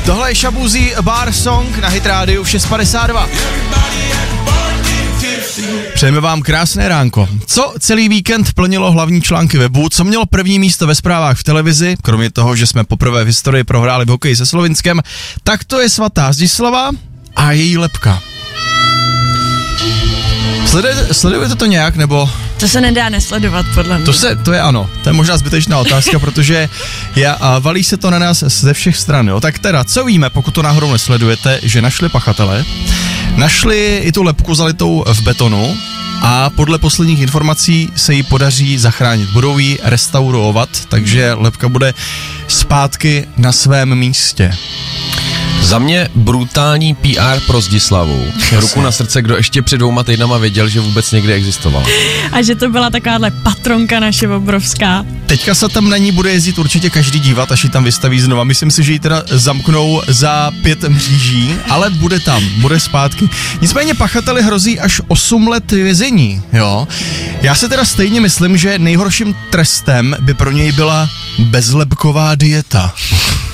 Tohle je Shaboozey Bar Song na Hit Radio v 6:52. Přejeme vám krásné ránko. Co celý víkend plnilo hlavní články webu, co mělo první místo ve zprávách v televizi, kromě toho, že jsme poprvé v historii prohráli v hokeji se Slovinskem, tak to je svatá Zdislava a její lebka. Sledujete to nějak, nebo? To se nedá nesledovat, podle mě. To je ano, to je možná zbytečná otázka, protože valí se to na nás ze všech stran, jo. Tak teda, co víme, pokud to náhodou nesledujete, že našli pachatele, našli i tu lebku zalitou v betonu a podle posledních informací se jí podaří zachránit. Budou ji restaurovat, takže lebka bude zpátky na svém místě. Za mě brutální PR pro Zdislavu. Ruku na srdce, kdo ještě před 2 týdnama věděl, že vůbec někdy existovala. A že to byla takováhle patronka naše obrovská. Teďka se tam na ní bude jezdit určitě každý dívat, až ji tam vystaví znova. Myslím si, že ji teda zamknou za 5 mříží, ale bude tam, bude zpátky. Nicméně pachateli hrozí až 8 let vězení, jo. Já se teda stejně myslím, že nejhorším trestem by pro něj byla bezlebková dieta.